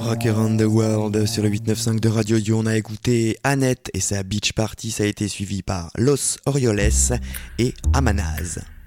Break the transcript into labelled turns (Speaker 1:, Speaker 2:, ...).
Speaker 1: Rock Around the World sur le 895 de Radio You. On a écouté Annette et sa Beach Party, ça a été suivi par Los Orioles et Amanaz.